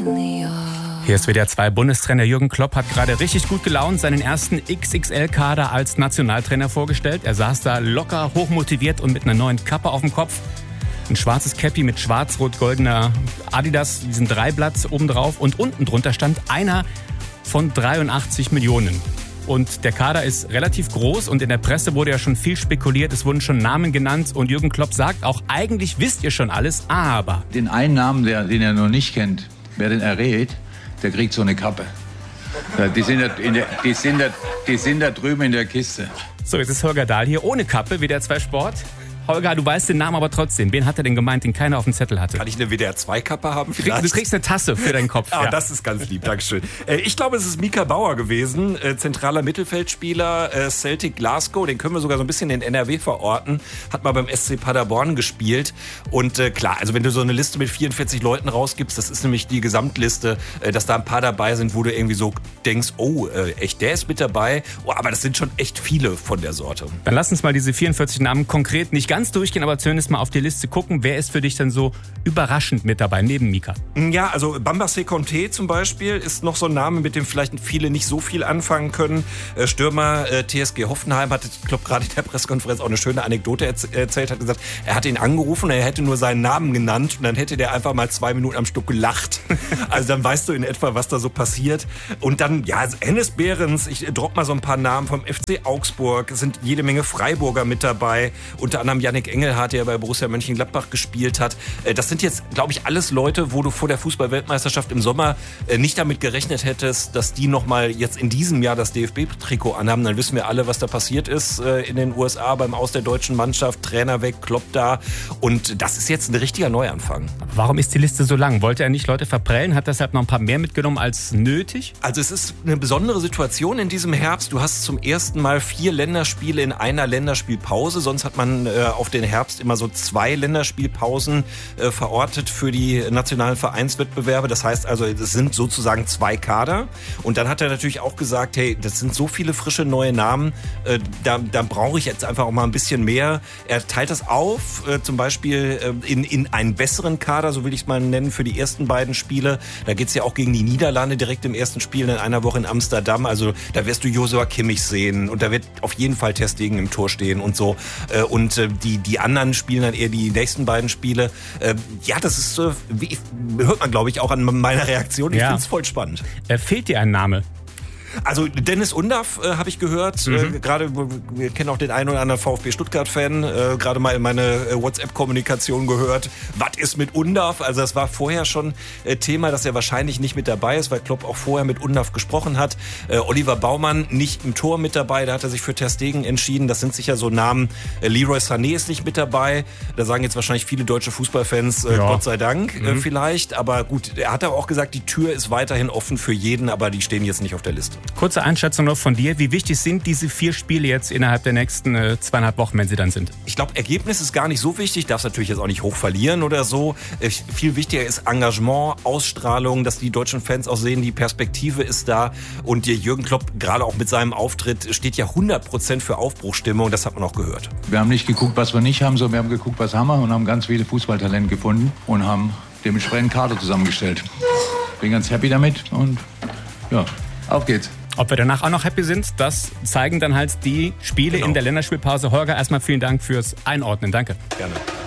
Hier ist WDR 2 Bundestrainer Jürgen Klopp hat gerade richtig gut gelaunt seinen ersten XXL-Kader als Nationaltrainer vorgestellt. Er saß da locker, hochmotiviert und mit einer neuen Kappe auf dem Kopf. Ein schwarzes Käppi mit schwarz-rot-goldener Adidas, diesen Dreiblatt obendrauf. Und unten drunter stand einer von 83 Millionen. Und der Kader ist relativ groß und in der Presse wurde ja schon viel spekuliert. Es wurden schon Namen genannt und Jürgen Klopp sagt auch, eigentlich wisst ihr schon alles, aber... Den einen Namen, den er noch nicht kennt, wer den errät, der kriegt so eine Kappe. Die sind da drüben in der Kiste. So, jetzt ist Holger Dahl hier ohne Kappe, WDR 2 Sport. Holger, du weißt den Namen aber trotzdem. Wen hat er denn gemeint, den keiner auf dem Zettel hatte? Kann ich eine WDR-2-Kappe haben vielleicht? Du kriegst eine Tasse für deinen Kopf. Ja, das ist ganz lieb, Dankeschön. Ich glaube, es ist Mika Bauer gewesen, zentraler Mittelfeldspieler, Celtic Glasgow. Den können wir sogar so ein bisschen in NRW verorten. Hat mal beim SC Paderborn gespielt. Und klar, also wenn du so eine Liste mit 44 Leuten rausgibst, das ist nämlich die Gesamtliste, dass da ein paar dabei sind, wo du irgendwie so denkst, oh, echt, der ist mit dabei. Oh, aber das sind schon echt viele von der Sorte. Dann lass uns mal diese 44 Namen konkret nicht ganz durchgehen, aber zumindest mal auf die Liste gucken. Wer ist für dich dann so überraschend mit dabei, neben Mika? Ja, also Bambassé Conté zum Beispiel ist noch so ein Name, mit dem vielleicht viele nicht so viel anfangen können. Stürmer TSG Hoffenheim hat, ich glaube, gerade in der Pressekonferenz auch eine schöne Anekdote erzählt, hat gesagt, er hat ihn angerufen, er hätte nur seinen Namen genannt und dann hätte der einfach mal 2 Minuten am Stück gelacht. Also dann weißt du in etwa, was da so passiert. Und dann, ja, Hennes Behrens, ich droppe mal so ein paar Namen vom FC Augsburg, es sind jede Menge Freiburger mit dabei, unter anderem Yannick Engelhardt, der bei Borussia Mönchengladbach gespielt hat. Das sind jetzt, glaube ich, alles Leute, wo du vor der Fußball-Weltmeisterschaft im Sommer nicht damit gerechnet hättest, dass die nochmal jetzt in diesem Jahr das DFB-Trikot anhaben. Dann wissen wir alle, was da passiert ist in den USA beim Aus der deutschen Mannschaft. Trainer weg, Klopp da. Und das ist jetzt ein richtiger Neuanfang. Warum ist die Liste so lang? Wollte er nicht Leute verprellen? Hat deshalb noch ein paar mehr mitgenommen als nötig? Also es ist eine besondere Situation in diesem Herbst. Du hast zum ersten Mal 4 Länderspiele in einer Länderspielpause. Sonst hat man auf den Herbst immer so 2 Länderspielpausen verortet für die nationalen Vereinswettbewerbe. Das heißt also, es sind sozusagen 2 Kader. Und dann hat er natürlich auch gesagt, hey, das sind so viele frische neue Namen, da brauche ich jetzt einfach auch mal ein bisschen mehr. Er teilt das auf, zum Beispiel in einen besseren Kader, so will ich es mal nennen, für die ersten beiden Spiele. Da geht es ja auch gegen die Niederlande direkt im ersten Spiel in einer Woche in Amsterdam. Also da wirst du Joshua Kimmich sehen und da wird auf jeden Fall Ter Stegen im Tor stehen und so. Und die anderen spielen dann eher die nächsten beiden Spiele. Ja, das ist, hört man, glaube ich, auch an meiner Reaktion. Ich finde es voll spannend. Fehlt dir ein Name? Also Dennis Undaff habe ich gehört, gerade, wir kennen auch den einen oder anderen VfB Stuttgart-Fan, gerade mal in meine WhatsApp-Kommunikation gehört, was ist mit Undaff? Also das war vorher schon Thema, dass er wahrscheinlich nicht mit dabei ist, weil Klopp auch vorher mit Undaff gesprochen hat. Oliver Baumann nicht im Tor mit dabei, da hat er sich für Ter Stegen entschieden. Das sind sicher so Namen. Leroy Sané ist nicht mit dabei. Da sagen jetzt wahrscheinlich viele deutsche Fußballfans, Gott sei Dank vielleicht. Aber gut, er hat auch gesagt, die Tür ist weiterhin offen für jeden, aber die stehen jetzt nicht auf der Liste. Kurze Einschätzung noch von dir. Wie wichtig sind diese 4 Spiele jetzt innerhalb der nächsten 2,5 Wochen, wenn sie dann sind? Ich glaube, Ergebnis ist gar nicht so wichtig. Darfst natürlich jetzt auch nicht hoch verlieren oder so. Viel wichtiger ist Engagement, Ausstrahlung, dass die deutschen Fans auch sehen, die Perspektive ist da. Und Jürgen Klopp, gerade auch mit seinem Auftritt, steht ja 100% für Aufbruchstimmung. Das hat man auch gehört. Wir haben nicht geguckt, was wir nicht haben, sondern wir haben geguckt, was haben wir und haben ganz viele Fußballtalente gefunden und haben dementsprechend Kader zusammengestellt. Bin ganz happy damit und ja, auf geht's. Ob wir danach auch noch happy sind, das zeigen dann halt die Spiele in der Länderspielpause. Holger, erstmal vielen Dank fürs Einordnen. Danke. Gerne.